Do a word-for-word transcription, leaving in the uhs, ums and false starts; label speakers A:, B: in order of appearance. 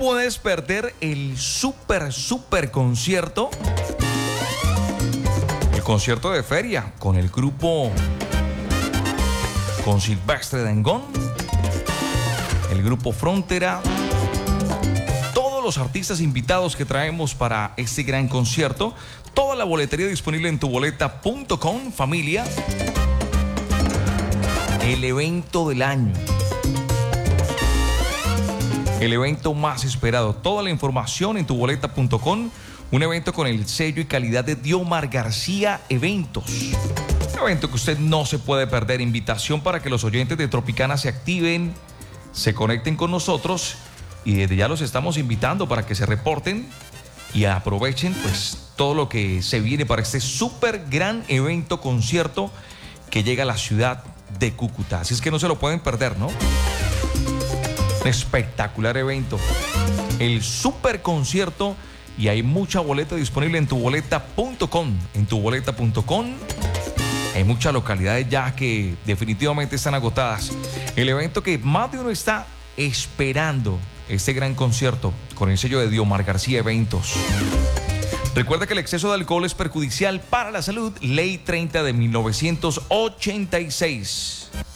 A: puedes perder el súper, súper concierto. El concierto de feria con el grupo, con Silvestre Dangond, el grupo Frontera, todos los artistas invitados que traemos para este gran concierto. Toda la boletería disponible en tu boleta punto com, familia. El evento del año. El evento más esperado. Toda la información en tu boleta punto com. Un evento con el sello y calidad de Diomar García Eventos. Un evento que usted no se puede perder. Invitación para que los oyentes de Tropicana se activen, se conecten con nosotros. Y desde ya los estamos invitando para que se reporten y aprovechen pues todo lo que se viene para este súper gran evento concierto que llega a la ciudad de Cúcuta. Así es que no se lo pueden perder, ¿no? Un espectacular evento. El súper concierto, y hay mucha boleta disponible en tu boleta punto com. En tu boleta punto com hay muchas localidades ya que definitivamente están agotadas. El evento que más de uno está esperando, este gran concierto con el sello de Diomar García Eventos. Recuerda que el exceso de alcohol es perjudicial para la salud. Ley treinta de mil novecientos ochenta y seis.